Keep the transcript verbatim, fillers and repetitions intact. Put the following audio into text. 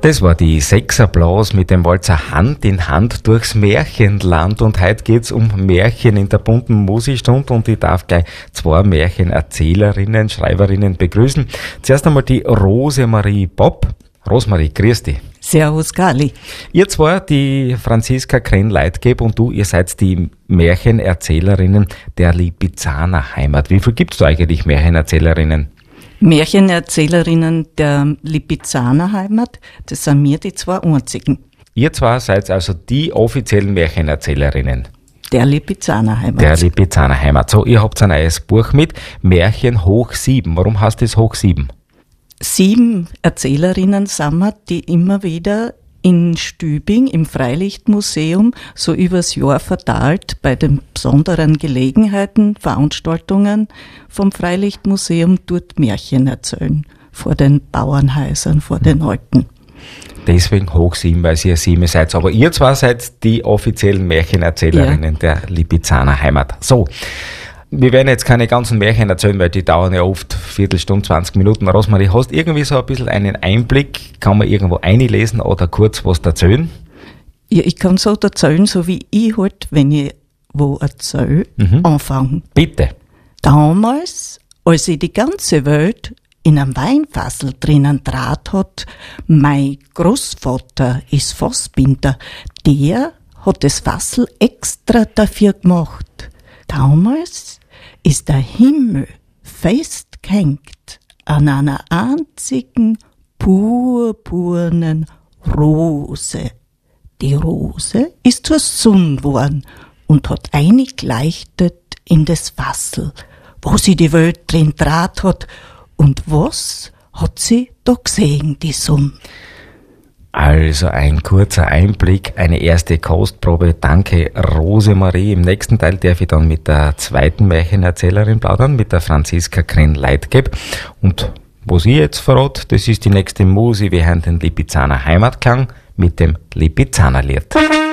Das war die Sechserapplaus mit dem Walzer Hand in Hand durchs Märchenland, und heute geht's um Märchen in der bunten Musikstund, und ich darf gleich zwei Märchenerzählerinnen, Schreiberinnen begrüßen. Zuerst einmal die Rosemarie Bopp. Rosemarie, grüß dich. Servus, Gali. Ihr zwei, die Franziska Krenn-Leitgeb und du, ihr seid die Märchenerzählerinnen der Lipizzaner Heimat. Wie viel gibt's da eigentlich Märchenerzählerinnen? Märchenerzählerinnen der Lipizzaner Heimat, das sind wir die zwei einzigen. Ihr zwei seid also die offiziellen Märchenerzählerinnen der Lipizzaner Heimat. Der Lipizzaner Heimat. So, ihr habt ein neues Buch mit, Märchen hoch sieben. Warum heißt es hoch sieben? Sieben Erzählerinnen sind wir, die immer wieder in Stübing im Freilichtmuseum so übers Jahr verteilt bei den besonderen Gelegenheiten, Veranstaltungen vom Freilichtmuseum dort Märchen erzählen. Vor den Bauernhäusern, vor den Alten. Deswegen hoch sieben, weil ihr sieben seid. Aber ihr zwei seid die offiziellen Märchenerzählerinnen ja. der Lipizzaner Heimat. So. Wir werden jetzt keine ganzen Märchen erzählen, weil die dauern ja oft Viertelstunde, zwanzig Minuten. Rosemarie, hast du irgendwie so ein bisschen einen Einblick? Kann man irgendwo einlesen oder kurz was erzählen? Ja, ich kann so erzählen, so wie ich halt, wenn ich wo erzähle, mhm. anfange. Bitte. Damals, als ich die ganze Welt in einem Weinfassel drinnen draht hat, mein Großvater ist Fassbinder, der hat das Fassel extra dafür gemacht. Damals ist der Himmel festgehängt an einer einzigen purpurnen Rose. Die Rose ist zur Sonne geworden und hat eingeleuchtet in das Fassel, wo sie die Welt drin draht hat. Und was hat sie da gesehen, die Sonne? Also ein kurzer Einblick, eine erste Kostprobe. Danke, Rosemarie. Im nächsten Teil darf ich dann mit der zweiten Märchenerzählerin plaudern, mit der Franziska Krenn-Leitgeb. Und was ich jetzt verrate, das ist die nächste Musik. Wir hören den Lipizzaner Heimatklang mit dem Lipizzaner Lied.